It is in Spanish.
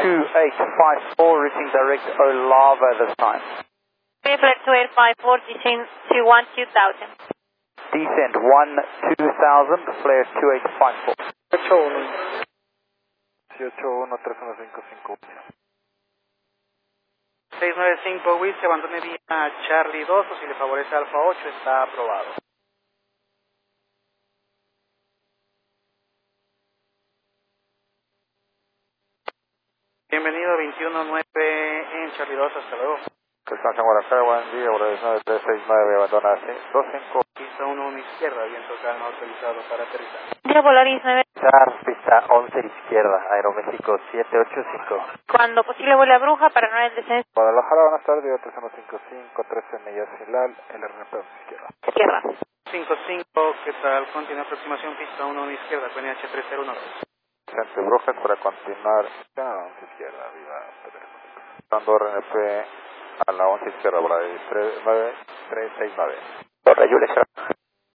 2854, reaching direct Olava this time. Flare 2854, descend to 2000. Descend 2000, flare 2854. 81-31551. 695 Whisky, abandone vía Charlie 2, o si le favorece Alfa 8, está aprobado. Bienvenido 219 en Charlie 2, hasta luego. Estancia Guadalajara, buen día, Guadalajara 369, abandona 25. Pista 1 izquierda, viento calma autorizado para aterrizar. Vía Polaris 9. Pista 11 izquierda, Aeroméxico 785. Cuando posible vuela a Bruja para no el descenso. Guadalajara, buenas tardes, 3155, 13 millas Hilal, LRP 11 izquierda. Izquierda. 55, ¿qué tal? Continua aproximación, pista 1 izquierda, con NH3019. Centro Brujas para continuar, 11 izquierda, viva Andor RNP a la 11 izquierda, por la 369. Torre Jules.